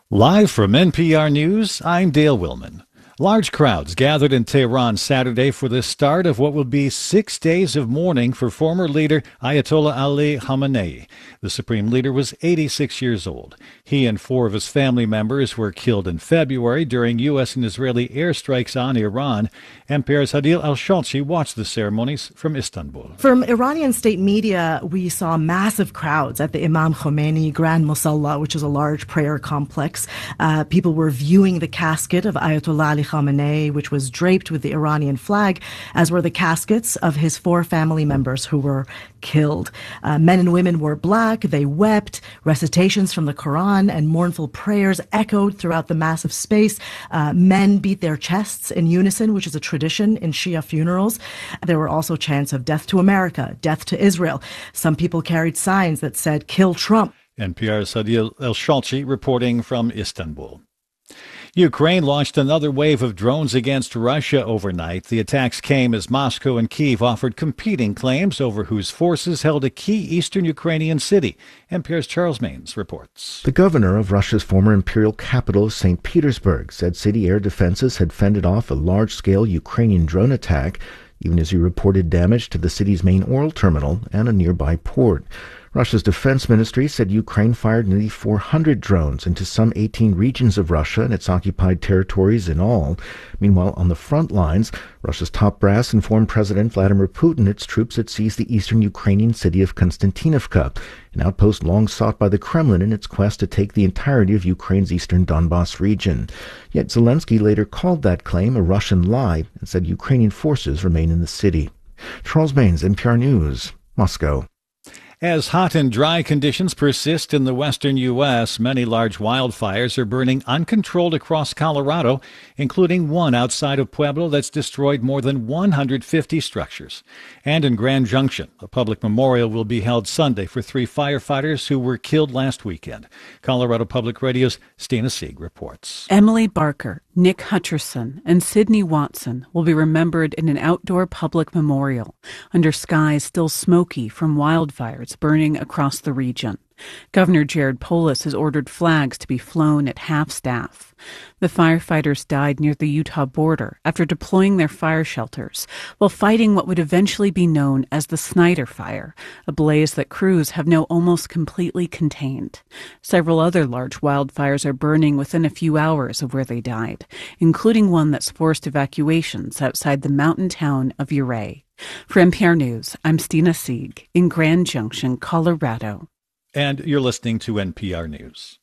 Live from NPR News, I'm Dale Willman. Large crowds gathered in Tehran Saturday for the start of what will be 6 days of mourning for former leader Ayatollah Ali Khamenei. The supreme leader was 86 years old. He and four of his family members were killed in February during U.S. and Israeli airstrikes on Iran. NPR's Hadil Al-Shalchi watched the ceremonies from Istanbul. From Iranian state media, we saw massive crowds at the Imam Khomeini Grand Musalla, which is a large prayer complex. People were viewing the casket of Ayatollah Ali Khamenei, which was draped with the Iranian flag, as were the caskets of his four family members who were killed. Men and women wore black, they wept, recitations from the Quran and mournful prayers echoed throughout the massive space. Men beat their chests in unison, which is a tradition in Shia funerals. There were also chants of death to America, death to Israel. Some people carried signs that said, "Kill Trump." NPR's Hadil El-Shalchi reporting from Istanbul. Ukraine launched another wave of drones against Russia overnight. The attacks came as Moscow and Kyiv offered competing claims over whose forces held a key eastern Ukrainian city. NPR's Charles Maines reports. The governor of Russia's former imperial capital, St. Petersburg, said city air defenses had fended off a large-scale Ukrainian drone attack, even as he reported damage to the city's main oil terminal and a nearby port. Russia's defense ministry said Ukraine fired nearly 400 drones into some 18 regions of Russia and its occupied territories in all. Meanwhile, on the front lines, Russia's top brass informed President Vladimir Putin its troops had seized the eastern Ukrainian city of Konstantinovka, an outpost long sought by the Kremlin in its quest to take the entirety of Ukraine's eastern Donbas region. Yet Zelensky later called that claim a Russian lie and said Ukrainian forces remain in the city. Charles Maines, NPR News, Moscow. As hot and dry conditions persist in the western U.S., many large wildfires are burning uncontrolled across Colorado, including one outside of Pueblo that's destroyed more than 150 structures. And in Grand Junction, a public memorial will be held Sunday for three firefighters who were killed last weekend. Colorado Public Radio's Stina Sieg reports. Emily Barker, Nick Hutcherson, and Sidney Watson will be remembered in an outdoor public memorial under skies still smoky from wildfires burning across the region. Governor Jared Polis has ordered flags to be flown at half-staff. The firefighters died near the Utah border after deploying their fire shelters while fighting what would eventually be known as the Snyder Fire, a blaze that crews have now almost completely contained. Several other large wildfires are burning within a few hours of where they died, including one that's forced evacuations outside the mountain town of Ouray. For NPR News, I'm Stina Sieg in Grand Junction, Colorado. And you're listening to NPR News.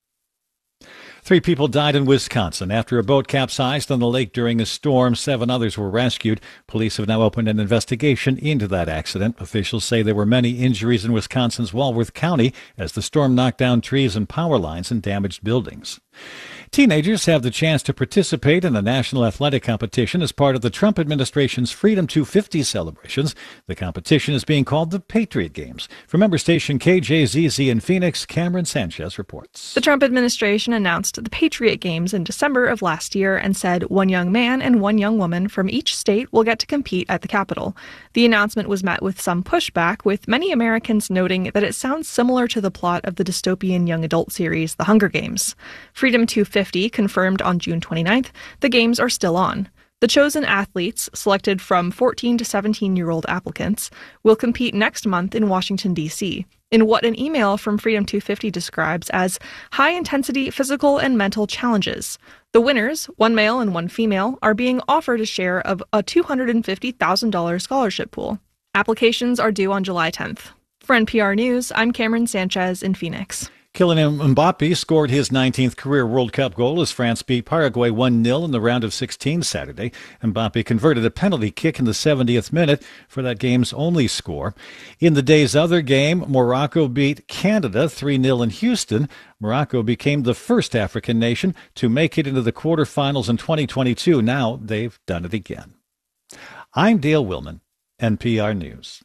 3 people died in Wisconsin after a boat capsized on the lake during a storm. 7 others were rescued. Police have now opened an investigation into that accident. Officials say there were many injuries in Wisconsin's Walworth County as the storm knocked down trees and power lines and damaged buildings. Teenagers have the chance to participate in a national athletic competition as part of the Trump administration's Freedom 250 celebrations. The competition is being called the Patriot Games. From member station KJZZ in Phoenix, Cameron Sanchez reports. The Trump administration announced the Patriot Games in December of last year and said 1 young man and 1 young woman from each state will get to compete at the Capitol. The announcement was met with some pushback, with many Americans noting that it sounds similar to the plot of the dystopian young adult series The Hunger Games. Freedom 250 confirmed on June 29th, the games are still on. The chosen athletes, selected from 14 to 17-year-old applicants, will compete next month in Washington, D.C., in what an email from Freedom 250 describes as high-intensity physical and mental challenges. The winners, 1 male and 1 female, are being offered a share of a $250,000 scholarship pool. Applications are due on July 10th. For NPR News, I'm Cameron Sanchez in Phoenix. Kylian Mbappe scored his 19th career World Cup goal as France beat Paraguay 1-0 in the round of 16 Saturday. Mbappe converted a penalty kick in the 70th minute for that game's only score. In the day's other game, Morocco beat Canada 3-0 in Houston. Morocco became the first African nation to make it into the quarterfinals in 2022. Now they've done it again. I'm Dale Willman, NPR News.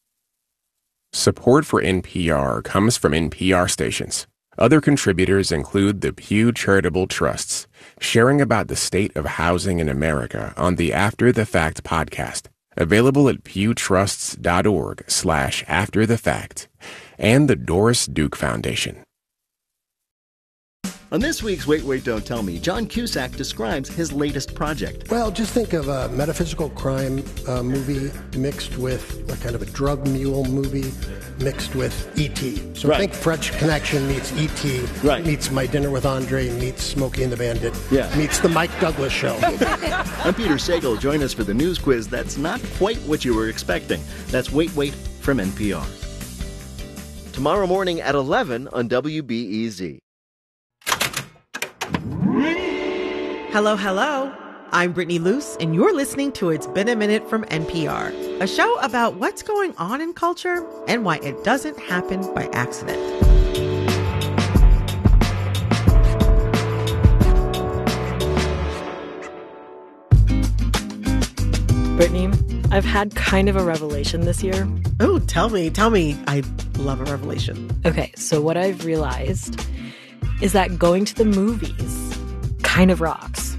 Support for NPR comes from NPR stations. Other contributors include the Pew Charitable Trusts, sharing about the state of housing in America on the After the Fact podcast, available at pewtrusts.org/afterthefact, and the Doris Duke Foundation. On this week's Wait, Wait, Don't Tell Me, John Cusack describes his latest project. Well, just think of a metaphysical crime movie mixed with a kind of a drug mule movie mixed with E.T. So think French Connection meets E.T. Meets My Dinner with Andre meets Smokey and the Bandit meets The Mike Douglas Show. I'm Peter Sagal. Join us for the news quiz that's not quite what you were expecting. That's Wait, Wait from NPR. Tomorrow morning at 11 on WBEZ. Hello, hello. I'm Brittany Luce, and you're listening to It's Been a Minute from NPR, a show about what's going on in culture and why it doesn't happen by accident. Brittany, I've had kind of a revelation this year. Oh, tell me. I love a revelation. Okay, so what I've realized is that going to the movies kind of rocks.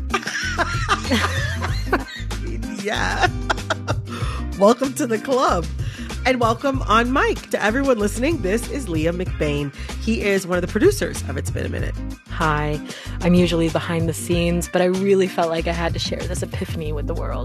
Yeah. Welcome to the club. And welcome on mic to everyone listening. This is Liam McBain. He is one of the producers of It's Been a Minute. Hi. I'm usually behind the scenes, but I really felt like I had to share this epiphany with the world.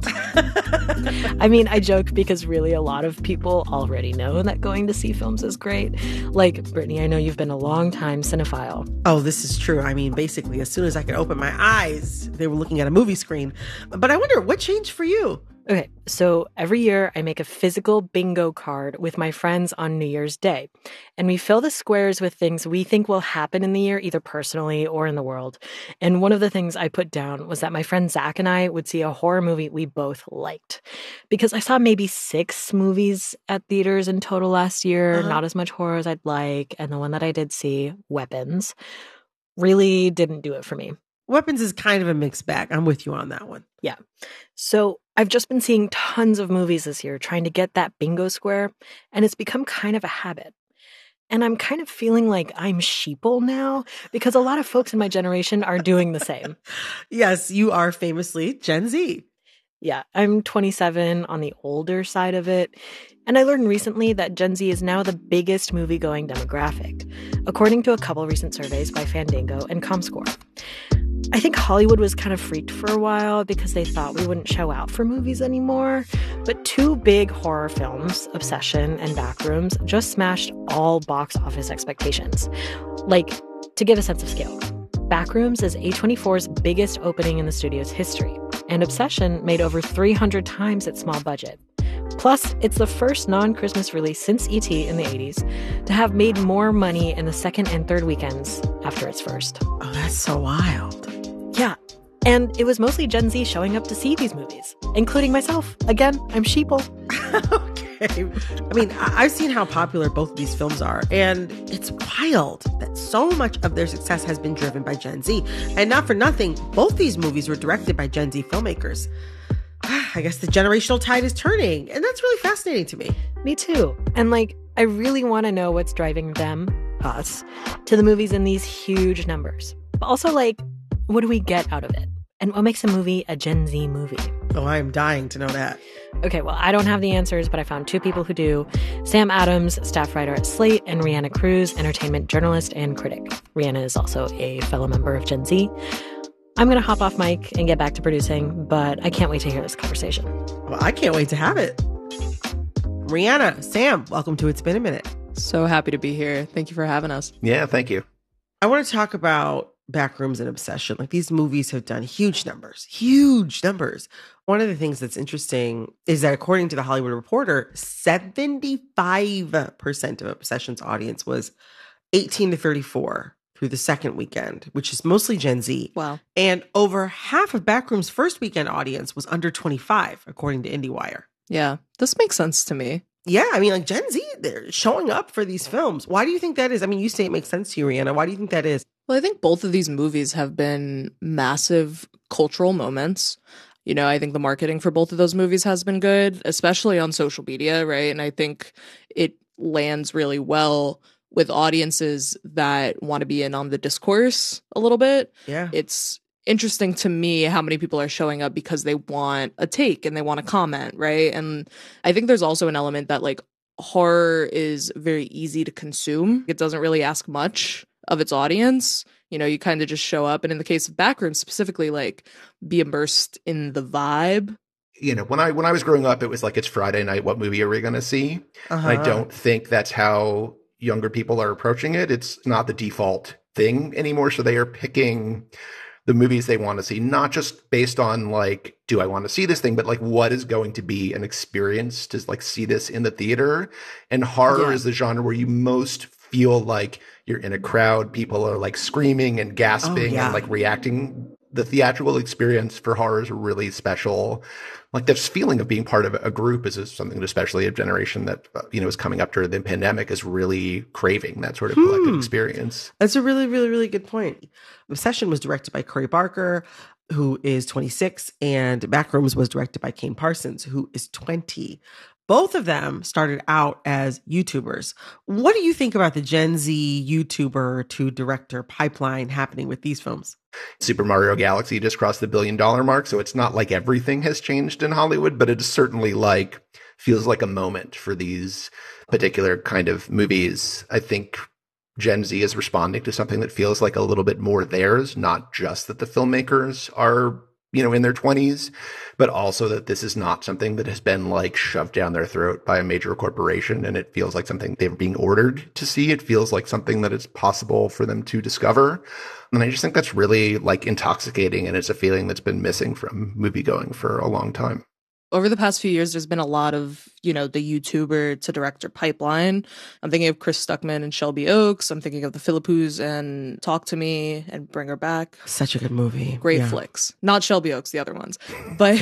I mean, I joke because really a lot of people already know that going to see films is great. Like, Brittany, I know you've been a long time cinephile. Oh, this is true. I mean, basically, as soon as I could open my eyes, they were looking at a movie screen. But I wonder, what changed for you? Okay, so every year I make a physical bingo card with my friends on New Year's Day. And we fill the squares with things we think will happen in the year, either personally or in the world. And one of the things I put down was that my friend Zach and I would see a horror movie we both liked. Because I saw maybe 6 movies at theaters in total last year, not as much horror as I'd like. And the one that I did see, Weapons, really didn't do it for me. Weapons is kind of a mixed bag. I'm with you on that one. Yeah. So I've just been seeing tons of movies this year trying to get that bingo square, and it's become kind of a habit. And I'm kind of feeling like I'm sheeple now because a lot of folks in my generation are doing the same. Yes, you are famously Gen Z. Yeah, I'm 27 on the older side of it. And I learned recently that Gen Z is now the biggest movie-going demographic, according to a couple recent surveys by Fandango and ComScore. I think Hollywood was kind of freaked for a while because they thought we wouldn't show out for movies anymore. But 2 big horror films, Obsession and Backrooms, just smashed all box office expectations. Like, to give a sense of scale, Backrooms is A24's biggest opening in the studio's history, and Obsession made over 300 times its small budget. Plus, it's the first non-Christmas release since E.T. in the 80s to have made more money in the second and third weekends after its first. Oh, that's so wild. Yeah, and it was mostly Gen Z showing up to see these movies, including myself. Again, I'm sheeple. Okay. I mean, I've seen how popular both of these films are, and it's wild that so much of their success has been driven by Gen Z. And not for nothing, both these movies were directed by Gen Z filmmakers. I guess the generational tide is turning, and that's really fascinating to me. Me too. And I really want to know what's driving them, us, to the movies in these huge numbers. But also, what do we get out of it? And what makes a movie a Gen Z movie? Oh, I'm dying to know that. Okay, well, I don't have the answers, but I found 2 people who do. Sam Adams, staff writer at Slate, and Rhianna Cruz, entertainment journalist and critic. Rhianna is also a fellow member of Gen Z. I'm going to hop off mic and get back to producing, but I can't wait to hear this conversation. Well, I can't wait to have it. Rhianna, Sam, welcome to It's Been a Minute. So happy to be here. Thank you for having us. Yeah, thank you. I want to talk about Backrooms and Obsession. These movies have done huge numbers. Huge numbers. One of the things that's interesting is that according to The Hollywood Reporter, 75% of Obsession's audience was 18 to 34 through the second weekend, which is mostly Gen Z. Wow. And over half of Backroom's first weekend audience was under 25, according to IndieWire. Yeah, this makes sense to me. Yeah, I mean, Gen Z, they're showing up for these films. Why do you think that is? I mean, you say it makes sense to you, Rhianna. Why do you think that is? Well, I think both of these movies have been massive cultural moments. I think the marketing for both of those movies has been good, especially on social media, right? And I think it lands really well with audiences that want to be in on the discourse a little bit. Yeah. It's interesting to me how many people are showing up because they want a take and they want to comment, right? And I think there's also an element that horror is very easy to consume. It doesn't really ask much of its audience. You know, you kind of just show up. And in the case of Backrooms specifically, like, be immersed in the vibe. You know, when I was growing up, it was like, it's Friday night. What movie are we going to see? And I don't think that's how younger people are approaching it. It's not the default thing anymore. So they are picking the movies they want to see, not just based on like, do I want to see this thing, but like, what is going to be an experience to like see this in the theater? And horror is the genre where you most feel like you're in a crowd. People are like screaming and gasping and like reacting. The theatrical experience for horror is really special. Like this feeling of being part of a group is something that especially a generation that, you know, is coming up during the pandemic is really craving that sort of collective experience. That's a really, really, really good point. Obsession was directed by Corey Barker, who is 26, and Backrooms was directed by Kane Parsons, who is 20. Both of them started out as YouTubers. What do you think about the Gen Z YouTuber to director pipeline happening with these films? Super Mario Galaxy just crossed the $1 billion mark, so it's not like everything has changed in Hollywood, but it certainly like feels like a moment for these particular kind of movies. I think Gen Z is responding to something that feels like a little bit more theirs, not just that the filmmakers are, you know, in their 20s, but also that this is not something that has been like shoved down their throat by a major corporation. And it feels like something they're being ordered to see. It feels like something that it's possible for them to discover. And I just think that's really like intoxicating. And it's a feeling that's been missing from movie going for a long time. Over the past few years, there's been a lot of, you know, the YouTuber to director pipeline. I'm thinking of Chris Stuckman and Shelby Oaks. I'm thinking of the Philippous and Talk to Me and Bring Her Back. Such a good movie. Great flicks. Not Shelby Oaks, the other ones. But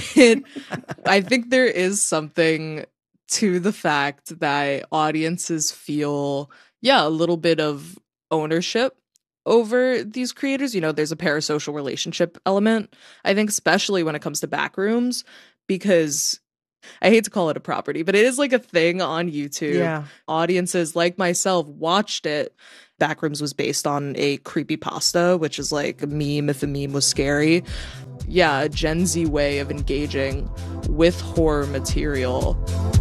I think there is something to the fact that audiences feel, a little bit of ownership over these creators. You know, there's a parasocial relationship element, I think, especially when it comes to Backrooms. Because I hate to call it a property, but it is like a thing on YouTube. Yeah. Audiences like myself watched it. Backrooms was based on a creepypasta, which is like a meme if a meme was scary. Yeah, a Gen Z way of engaging with horror material.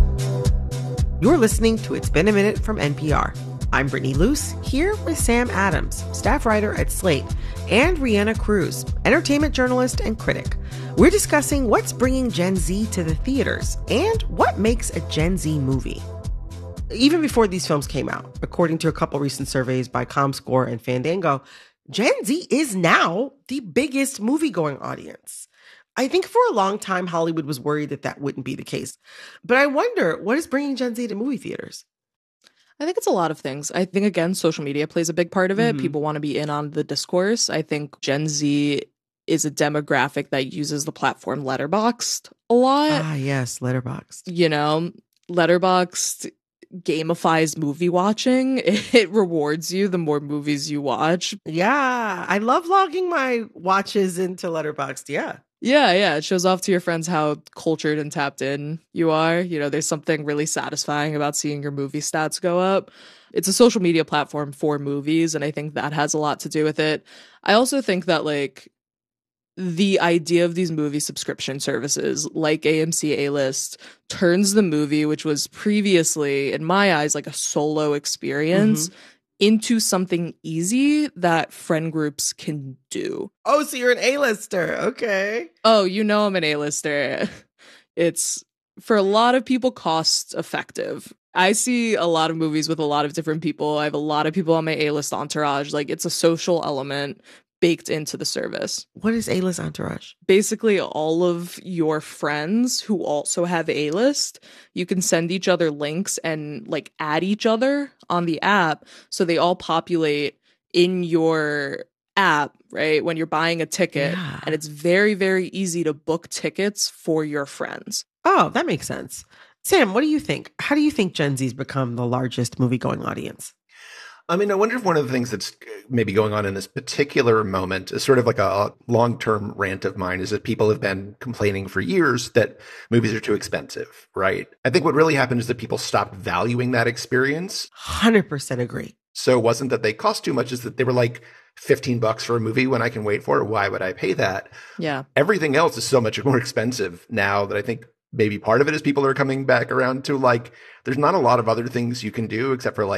You're listening to It's Been a Minute from NPR. I'm Brittany Luce, here with Sam Adams, staff writer at Slate, and Rhianna Cruz, entertainment journalist and critic. We're discussing what's bringing Gen Z to the theaters and what makes a Gen Z movie. Even before these films came out, according to a couple recent surveys by ComScore and Fandango, Gen Z is now the biggest movie-going audience. I think for a long time, Hollywood was worried that that wouldn't be the case. But I wonder, what is bringing Gen Z to movie theaters? I think it's a lot of things. I think, again, social media plays a big part of it. People want to be in on the discourse. I think Gen Z is a demographic that uses the platform Letterboxd a lot. Ah, yes, Letterboxd. You know, Letterboxd gamifies movie watching. It rewards you the more movies you watch. Yeah, I love logging my watches into Letterboxd, Yeah, it shows off to your friends how cultured and tapped in you are. You know, there's something really satisfying about seeing your movie stats go up. It's a social media platform for movies, and I think that has a lot to do with it. I also think that, like, the idea of these movie subscription services like AMC A-List turns the movie, which was previously, in my eyes, like a solo experience, into something easy that friend groups can do. Oh, so you're an A-lister. Okay. Oh, you know I'm an A-lister. It's, for a lot of people, cost effective. I see a lot of movies with a lot of different people. I have a lot of people on my A-list entourage. Like, it's a social element baked into the service. What is A-list entourage? Basically, all of your friends who also have A-list, you can send each other links and like add each other on the app, so they all populate in your app, right? When you're buying a ticket, and it's very, very easy to book tickets for your friends. Oh, that makes sense. Sam, what do you think? How do you think Gen Z's become the largest movie-going audience? I mean, I wonder if one of the things that's maybe going on in this particular moment is sort of like a long-term rant of mine, is that people have been complaining for years that movies are too expensive, right? I think what really happened is that people stopped valuing that experience. 100% agree. So it wasn't that they cost too much, it's that they were like $15 for a movie when I can wait for it. Why would I pay that? Yeah. Everything else is so much more expensive now that I think maybe part of it is people are coming back around to like, there's not a lot of other things you can do except for like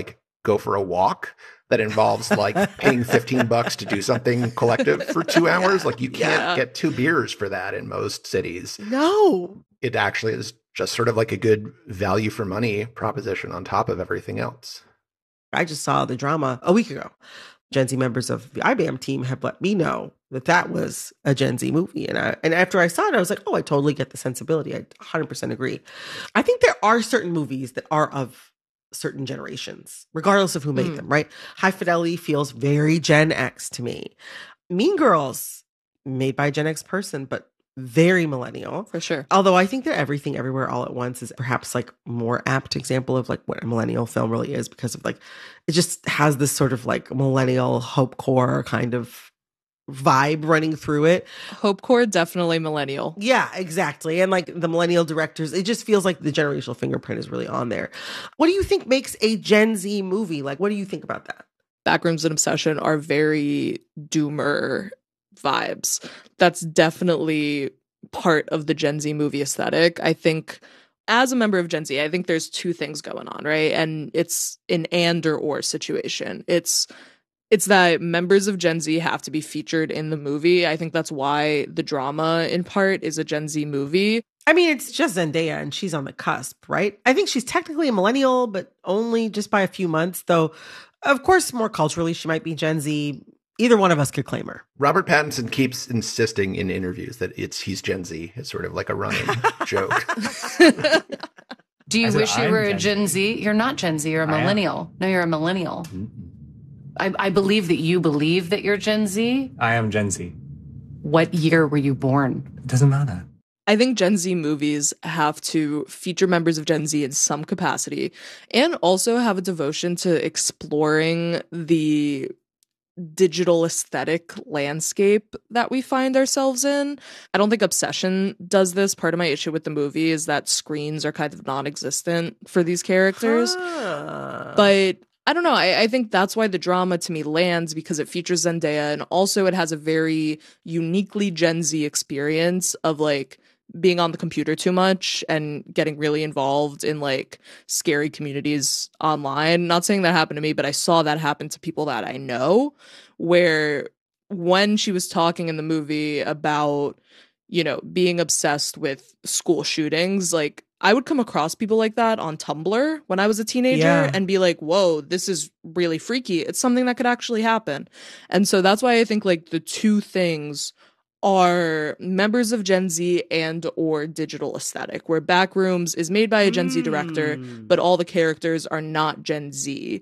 go for a walk that involves like paying $15 to do something collective for 2 hours. Like you can't get 2 beers for that in most cities. No. It actually is just sort of like a good value for money proposition on top of everything else. I just saw the drama a week ago. Gen Z members of the IBAM team have let me know that was a Gen Z movie. And after I saw it, I was like, oh, I totally get the sensibility. I 100% agree. I think there are certain movies that are of certain generations, regardless of who made them, right? High Fidelity feels very Gen X to me. Mean Girls, made by a Gen X person, but very millennial. For sure. Although I think that Everything Everywhere All at Once is perhaps like more apt example of like what a millennial film really is, because of like, it just has this sort of like millennial hope core kind of vibe running through it. Hope core, definitely millennial. Yeah, exactly. And like the millennial directors, it just feels like the generational fingerprint is really on there. What do you think makes a Gen Z movie? Like, what do you think about that? Backrooms and Obsession are very doomer vibes. That's definitely part of the Gen Z movie aesthetic. I think as a member of Gen Z, I think there's 2 things going on, right? And it's an and or situation. It's that members of Gen Z have to be featured in the movie. I think that's why the drama in part is a Gen Z movie. I mean, it's just Zendaya and she's on the cusp, right? I think she's technically a millennial, but only just by a few months, though. Of course, more culturally, she might be Gen Z. Either one of us could claim her. Robert Pattinson keeps insisting in interviews that he's Gen Z. It's sort of like a running joke. Do you wish you were a Gen Z? You're not Gen Z. You're a millennial. No, you're a millennial. Mm-hmm. I believe that you believe that you're Gen Z. I am Gen Z. What year were you born? It doesn't matter. I think Gen Z movies have to feature members of Gen Z in some capacity and also have a devotion to exploring the digital aesthetic landscape that we find ourselves in. I don't think Obsession does this. Part of my issue with the movie is that screens are kind of non-existent for these characters. But I don't know. I think that's why the drama to me lands, because it features Zendaya and also it has a very uniquely Gen Z experience of like being on the computer too much and getting really involved in like scary communities online. Not saying that happened to me, but I saw that happen to people that I know, where when she was talking in the movie about, you know, being obsessed with school shootings, like I would come across people like that on Tumblr when I was a teenager and be like, whoa, this is really freaky. It's something that could actually happen. And so that's why I think like the 2 things are members of Gen Z and or digital aesthetic, where Backrooms is made by a Gen Z director, but all the characters are not Gen Z.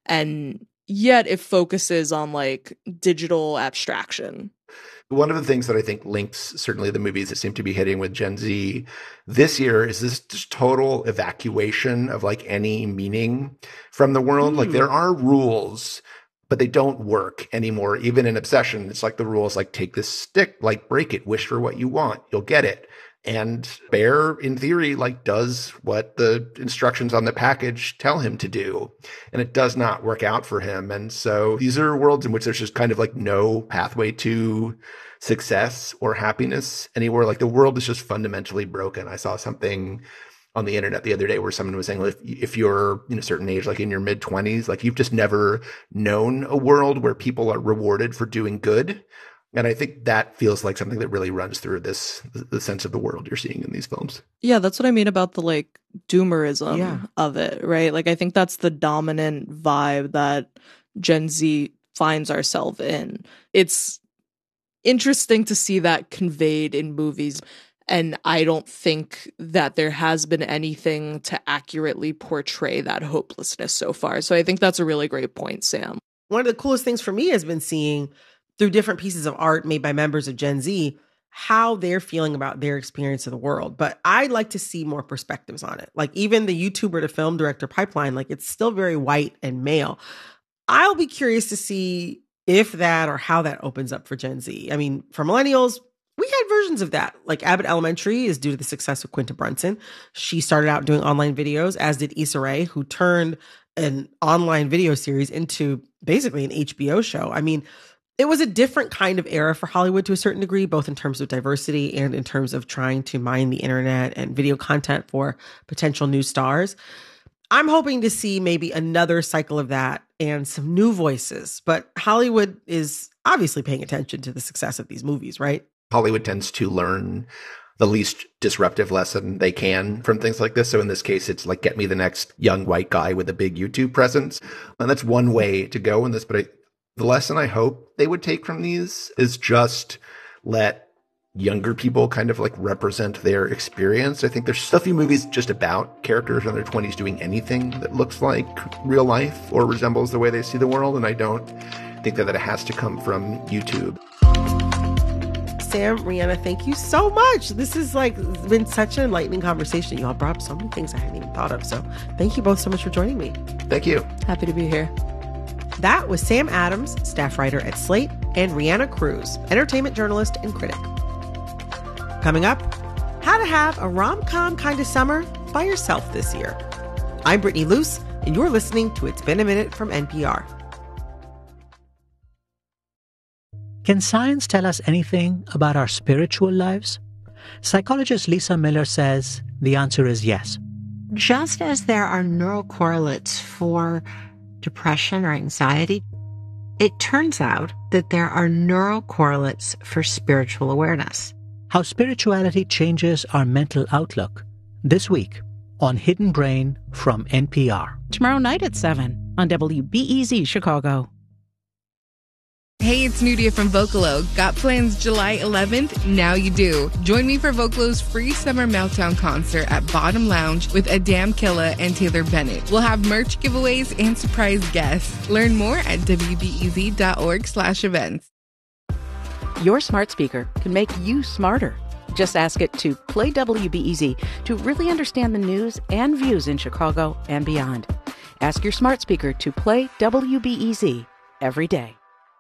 And yet it focuses on like digital abstraction. One of the things that I think links certainly the movies that seem to be hitting with Gen Z this year is this just total evacuation of like any meaning from the world. Like there are rules, but they don't work anymore. Even in Obsession, it's like the rules like take this stick, like break it, wish for what you want, you'll get it. And Bear, in theory, like does what the instructions on the package tell him to do. And it does not work out for him. And so these are worlds in which there's just kind of like no pathway to success or happiness anywhere. Like the world is just fundamentally broken. I saw something on the internet the other day where someone was saying, well, if you're in a certain age, like in your mid-20s, like you've just never known a world where people are rewarded for doing good. And I think that feels like something that really runs through the sense of the world you're seeing in these films. Yeah, that's what I mean about the like doomerism of it, right? Like I think that's the dominant vibe that Gen Z finds ourselves in. It's interesting to see that conveyed in movies. And I don't think that there has been anything to accurately portray that hopelessness so far. So I think that's a really great point, Sam. One of the coolest things for me has been seeing through different pieces of art made by members of Gen Z, how they're feeling about their experience of the world. But I'd like to see more perspectives on it. Like even the YouTuber to film director pipeline, like it's still very white and male. I'll be curious to see if that or how that opens up for Gen Z. I mean, for millennials, we had versions of that. Like Abbott Elementary is due to the success of Quinta Brunson. She started out doing online videos, as did Issa Rae, who turned an online video series into basically an HBO show. I mean, it was a different kind of era for Hollywood to a certain degree, both in terms of diversity and in terms of trying to mine the internet and video content for potential new stars. I'm hoping to see maybe another cycle of that and some new voices. But Hollywood is obviously paying attention to the success of these movies, right? Hollywood tends to learn the least disruptive lesson they can from things like this. So in this case, it's like, get me the next young white guy with a big YouTube presence. And that's one way to go in this. But the lesson I hope they would take from these is just let younger people kind of like represent their experience. I think there's so few movies just about characters in their 20s doing anything that looks like real life or resembles the way they see the world. And I don't think that it has to come from YouTube. Sam, Rhianna, thank you so much. This has been such an enlightening conversation. You all brought up so many things I hadn't even thought of. So thank you both so much for joining me. Thank you. Happy to be here. That was Sam Adams, staff writer at Slate, and Rhianna Cruz, entertainment journalist and critic. Coming up, how to have a rom-com kind of summer by yourself this year. I'm Brittany Luce, and you're listening to It's Been a Minute from NPR. Can science tell us anything about our spiritual lives? Psychologist Lisa Miller says the answer is yes. Just as there are neural correlates for depression or anxiety, it turns out that there are neural correlates for spiritual awareness. How spirituality changes our mental outlook. This week on Hidden Brain from NPR. Tomorrow night at 7 on WBEZ Chicago. Hey, it's Nudia from Vocalo. Got plans July 11th? Now you do. Join me for Vocalo's free summer Meltdown concert at Bottom Lounge with Adam Killa and Taylor Bennett. We'll have merch giveaways and surprise guests. Learn more at wbez.org/events. Your smart speaker can make you smarter. Just ask it to play WBEZ to really understand the news and views in Chicago and beyond. Ask your smart speaker to play WBEZ every day.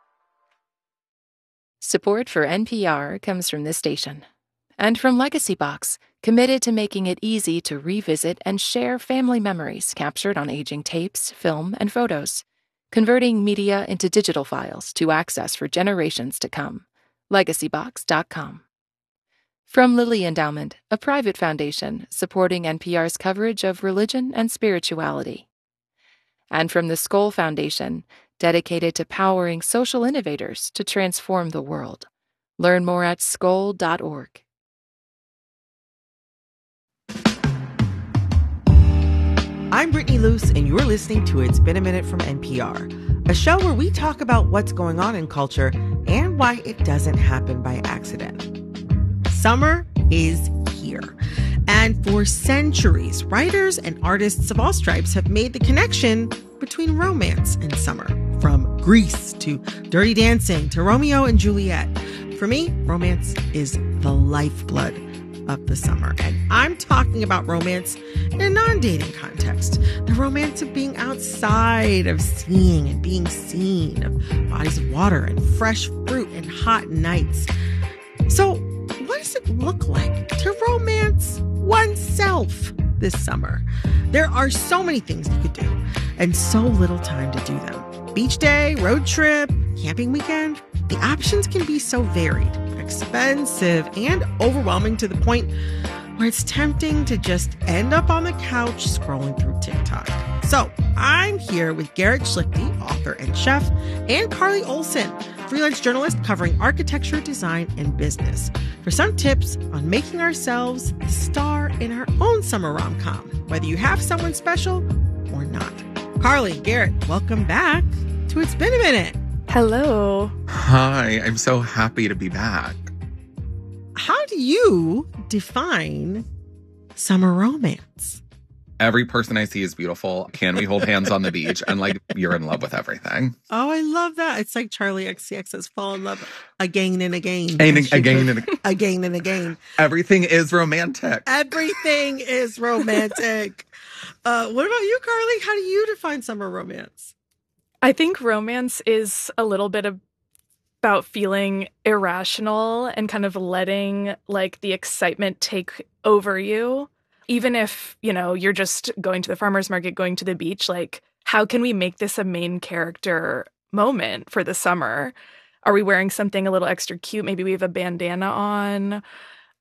Support for NPR comes from this station and from Legacy Box, committed to making it easy to revisit and share family memories captured on aging tapes, film, and photos, converting media into digital files to access for generations to come. LegacyBox.com. From Lilly Endowment, a private foundation supporting NPR's coverage of religion and spirituality. And from the Skoll Foundation, dedicated to powering social innovators to transform the world. Learn more at skoll.org. I'm Brittany Luce, and you're listening to It's Been a Minute from NPR, a show where we talk about what's going on in culture and why it doesn't happen by accident. Summer is here. And for centuries, writers and artists of all stripes have made the connection between romance and summer. From Grease to Dirty Dancing to Romeo and Juliet. For me, romance is the lifeblood of the summer. And I'm talking about romance in a non-dating context. The romance of being outside, of seeing and being seen, of bodies of water and fresh fruit and hot nights. So what does it look like to romance oneself this summer? There are so many things you could do and so little time to do them. Beach day, road trip, camping weekend. The options can be so varied, expensive, and overwhelming to the point where it's tempting to just end up on the couch scrolling through TikTok. So I'm here with Garrett Schlichty, author and chef, and Carly Olson, freelance journalist covering architecture, design, and business, for some tips on making ourselves the star in our own summer rom-com, whether you have someone special or not. Carly, Garrett, welcome back to It's Been a Minute. Hello. Hi, I'm so happy to be back. How do you define summer romance? Every person I see is beautiful. Can we hold hands on the beach? And you're in love with everything. Oh, I love that. It's like Charlie XCX says, fall in love again and again. Again and again and again. Everything is romantic. Everything is romantic. What about you, Carly? How do you define summer romance? I think romance is a little bit about feeling irrational and kind of letting the excitement take over you. Even if, you're just going to the farmer's market, going to the beach, how can we make this a main character moment for the summer? Are we wearing something a little extra cute? Maybe we have a bandana on.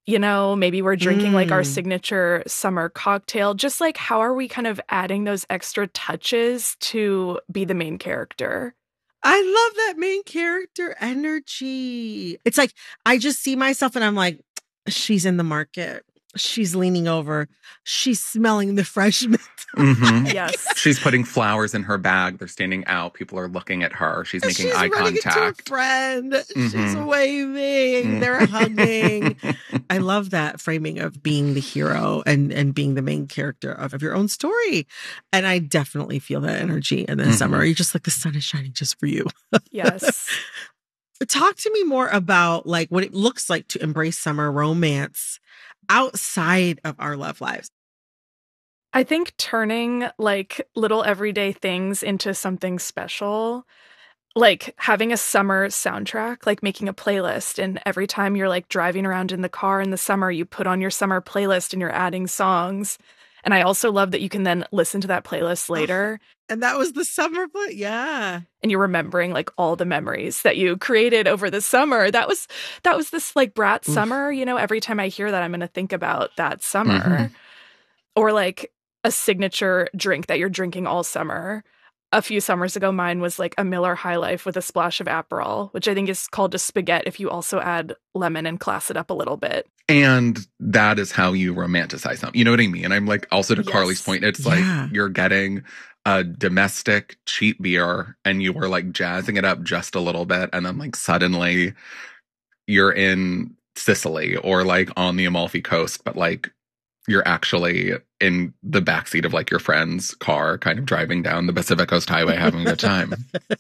You know, maybe we're drinking like our signature summer cocktail. Just like, how are we kind of adding those extra touches to be the main character? I love that main character energy. It's like, I just see myself and I'm like, she's in the market. She's leaning over. She's smelling the fresh mint. Yes. She's putting flowers in her bag. They're standing out. People are looking at her. She's making eye running contact. into a friend. She's waving. They're hugging. I love that framing of being the hero and being the main character of your own story. And I definitely feel that energy in the summer. You're just like, the sun is shining just for you. Yes. Talk to me more about like what it looks like to embrace summer romance outside of our love lives. I think turning like little everyday things into something special, like having a summer soundtrack, like making a playlist. And every time you're like driving around in the car in the summer, you put on your summer playlist and you're adding songs. And I also love that you can then listen to that playlist later. And that was the summer play. Yeah. And you're remembering like all the memories that you created over the summer. That was this like brat summer. You know, every time I hear that, I'm going to think about that summer. Or like a signature drink that you're drinking all summer. A few summers ago, mine was like a Miller High Life with a splash of Aperol, which I think is called a spaghetti if you also add lemon and class it up a little bit. And that is how you romanticize them. You know what I mean? And I'm like, also to Carly's point, it's like you're getting a domestic cheap beer and you were like jazzing it up just a little bit. And then like suddenly you're in Sicily or like on the Amalfi Coast, but like you're actually in the backseat of like your friend's car, kind of driving down the Pacific Coast Highway, having a good time.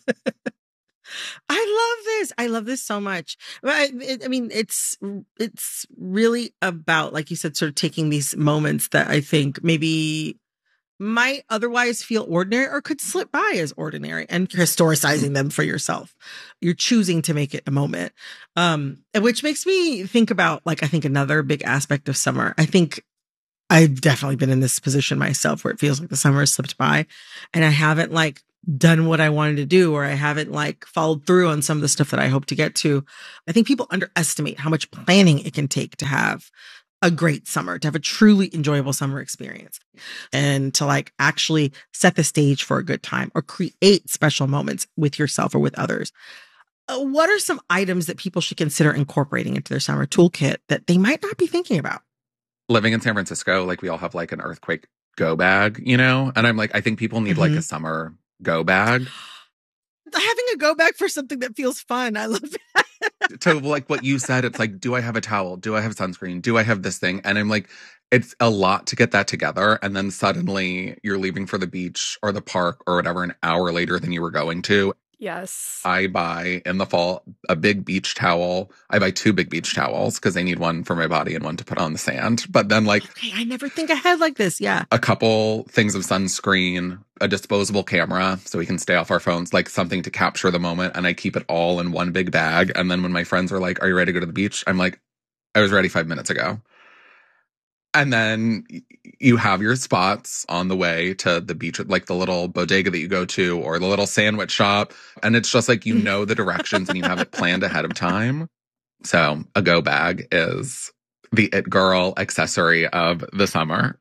I love this so much. I mean, it's really about, like you said, sort of taking these moments that I think maybe might otherwise feel ordinary or could slip by as ordinary and historicizing them for yourself. You're choosing to make it a moment. Which makes me think about, like, I think another big aspect of summer. I think I've definitely been in this position myself where it feels like the summer has slipped by and I haven't like done what I wanted to do, or I haven't like followed through on some of the stuff that I hope to get to. I think people underestimate how much planning it can take to have a great summer, to have a truly enjoyable summer experience, and to like actually set the stage for a good time or create special moments with yourself or with others. What are some items that people should consider incorporating into their summer toolkit that they might not be thinking about? Living in San Francisco, like we all have like an earthquake go bag, you know? And I'm like, I think people need like a summer go bag. Having a go bag for something that feels fun. I love that. To like what you said, it's like, do I have a towel? Do I have sunscreen? Do I have this thing? And I'm like, it's a lot to get that together. And then suddenly you're leaving for the beach or the park or whatever an hour later than you were going to. Yes. I buy in the fall a big beach towel. I buy 2 big beach towels because I need one for my body and one to put on the sand. But then like, okay, I never think ahead like this. Yeah. A couple things of sunscreen, a disposable camera so we can stay off our phones, like something to capture the moment. And I keep it all in one big bag. And then when my friends are like, are you ready to go to the beach? I'm like, I was ready 5 minutes ago. And then you have your spots on the way to the beach, like the little bodega that you go to or the little sandwich shop. And it's just like, you know the directions and you have it planned ahead of time. So a go bag is the it girl accessory of the summer.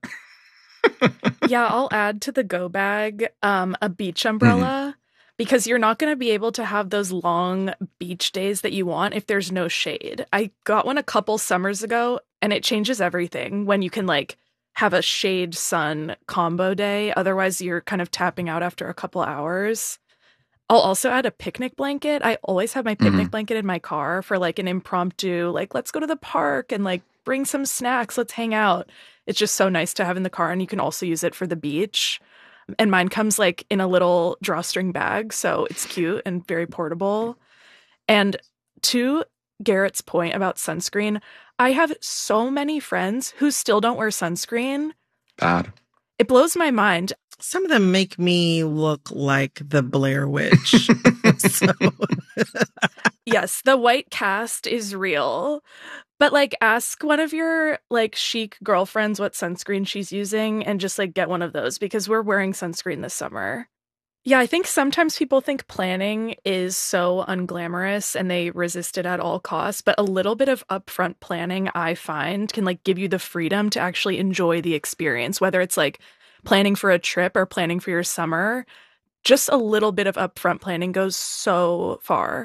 Yeah, I'll add to the go bag a beach umbrella. Because you're not going to be able to have those long beach days that you want if there's no shade. I got one a couple summers ago, and it changes everything when you can like have a shade sun combo day. Otherwise, you're kind of tapping out after a couple hours. I'll also add a picnic blanket. I always have my picnic blanket in my car for like an impromptu, like, let's go to the park and like bring some snacks. Let's hang out. It's just so nice to have in the car, and you can also use it for the beach. And mine comes like in a little drawstring bag, so it's cute and very portable. And to Garrett's point about sunscreen, I have so many friends who still don't wear sunscreen. Bad. It blows my mind. Some of them make me look like the Blair Witch. Yes, the white cast is real. But like, ask one of your like chic girlfriends what sunscreen she's using and just like get one of those, because we're wearing sunscreen this summer. Yeah, I think sometimes people think planning is so unglamorous and they resist it at all costs, but a little bit of upfront planning, I find, can like give you the freedom to actually enjoy the experience, whether it's like planning for a trip or planning for your summer. Just a little bit of upfront planning goes so far.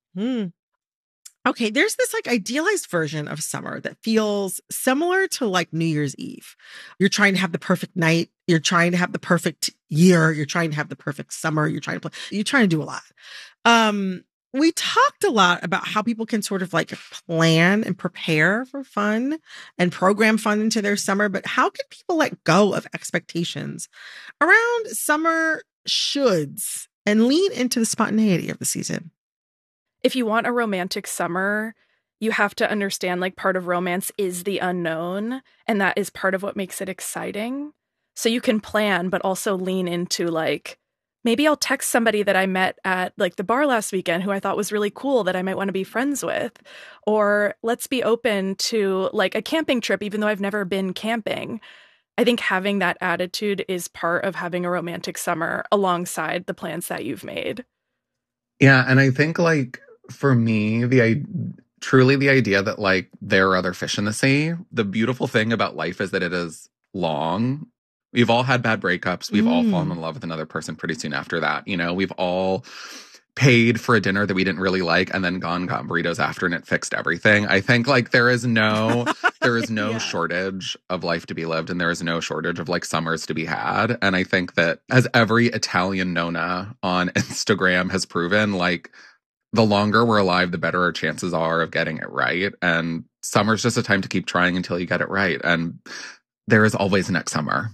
Okay, there's this like idealized version of summer that feels similar to like New Year's Eve. You're trying to have the perfect night. You're trying to have the perfect year. You're trying to have the perfect summer. You're trying to do a lot. We talked a lot about how people can sort of like plan and prepare for fun and program fun into their summer, but how can people let go of expectations around summer shoulds and lean into the spontaneity of the season? If you want a romantic summer, you have to understand like part of romance is the unknown, and that is part of what makes it exciting. So you can plan, but also lean into like, maybe I'll text somebody that I met at like the bar last weekend who I thought was really cool that I might want to be friends with. Or let's be open to like a camping trip, even though I've never been camping. I think having that attitude is part of having a romantic summer alongside the plans that you've made. Yeah, and I think like for me, truly the idea that like there are other fish in the sea. The beautiful thing about life is that it is long. We've all had bad breakups. We've all fallen in love with another person pretty soon after that. You know, we've all paid for a dinner that we didn't really like and then got burritos after and it fixed everything. I think like there is no yeah. shortage of life to be lived, and there is no shortage of like summers to be had. And I think that as every Italian Nona on Instagram has proven, like the longer we're alive, the better our chances are of getting it right. And summer's just a time to keep trying until you get it right. And there is always next summer.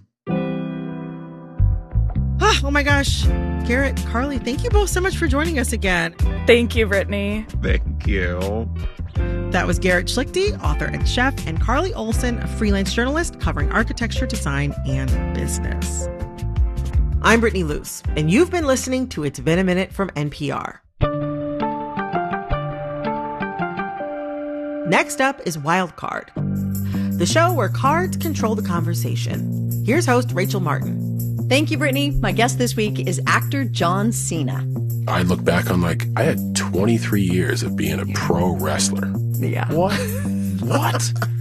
Oh my gosh. Garrett, Carly, thank you both so much for joining us again. Thank you, Brittany. Thank you. That was Garrett Schlichty, author and chef, and Carly Olson, a freelance journalist covering architecture, design, and business. I'm Brittany Luce, and you've been listening to It's Been a Minute from NPR. Next up is Wild Card, the show where cards control the conversation. Here's host Rachel Martin. Thank you, Brittany. My guest this week is actor John Cena. I look back on like, I had 23 years of being a pro wrestler. Yeah. What?